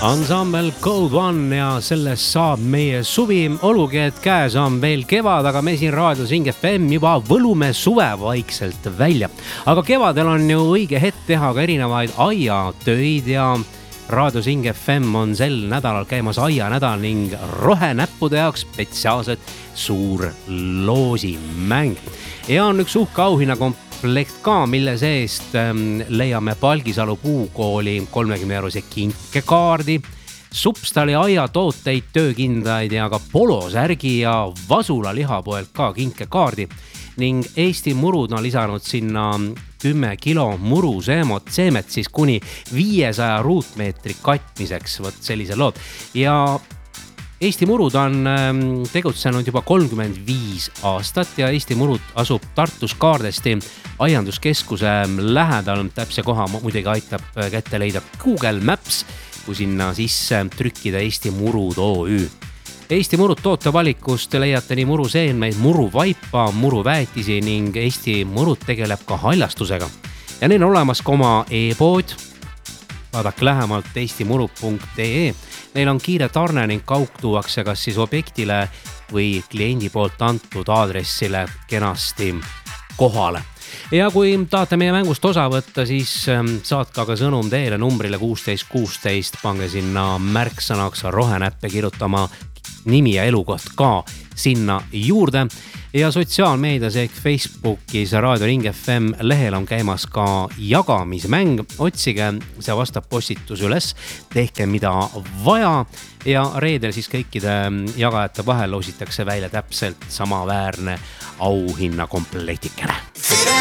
Ansambel Code One ja sellest saab meie suvi, olgugi et käes on veel kevad, aga me siin raadios Ring FM juba võlume suve vaikselt välja. Aga kevadel on ju õige hetk teha ka erinevaid aiatöid ja raadios Ring FM on sel nädalal käimas aianädal ning rohenäppude jaoks spetsiaalselt suur loosimäng. Ja on üks uhke auhinna komplekt ka, mille seest leiame Palgisalu puukooli 30-eurose kinkekaardi, Supstali aia tooteid, töökindaid ja ka polosärgi ja Vasula lihapoelt ka kinkekaardi ning Eesti Murud on lisanud sinna 10 kilo muruseemot, seemet siis kuni 500 ruutmeetri katmiseks, võt sellise lood. Ja Eesti Murud on tegutsenud juba 35 aastat ja Eesti Murud asub Tartus Kaardesti aianduskeskuse lähedal. Täpse koha muidugi aitab kätte leida Google Maps, kui sinna sisse trükkida Eesti Murud OÜ. Eesti Murud tootevalikust leiate nii muruseenmeid, muruvaipa, muruväetisi ning Eesti Murud tegeleb ka haljastusega. Ja neil on olemas ka oma e-pood, vaadake lähemalt eestimurud.ee. Neil on kiire tarne ning kaup tuuakse kas siis objektile või kliendi poolt antud aadressile kenasti kohale. Ja kui tahate meie mängust osa võtta, siis saatke aga sõnum teele numbrile 1616, pange sinna märksõnaks rohenäppe, kirjutama nimi ja elukoht ka sinna juurde. Ja sotsiaalmeedias ehk Facebookis Raadio Ring FM lehel on käimas ka jagamismäng. Otsige, see vastab postitus üles, tehke mida vaja ja reedel siis kõikide jagajate vahel loositakse välja täpselt samaväärne auhinna komplektikene.